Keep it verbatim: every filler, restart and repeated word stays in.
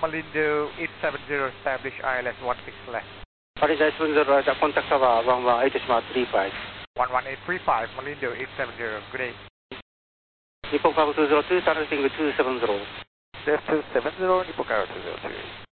Malindo eight seven zero, establish I L S one six left. Malindo eight seven zero, the contact tower one one eight three five. one one eight three five, Malindo eight seven zero, good day. Nippon Cargo two zero two, targeting two seven zero. two seven zero, Nippon Cargo two zero two.